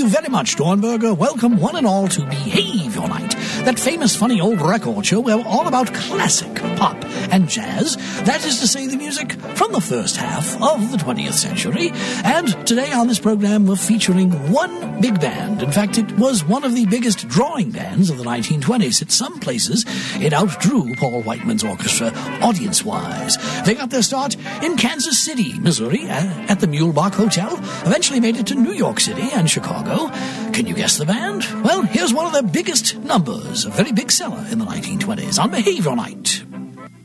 you very much, Dornberger. Welcome one and all to Behave Your Night, that famous funny old record show where we're all about classic pop and jazz, that is to say the music from the first half of the 20th century. And today on this program we're featuring one big band. In fact, it was one of the biggest drawing bands of the 1920s. At some places it outdrew Paul Whiteman's orchestra audience-wise. They got their start in Kansas City, Missouri, at the Mulebach Hotel, eventually made it to New York City and Chicago. Can you guess the band? Well, here's one of their biggest numbers, a very big seller in the 1920s on Behave Your Night.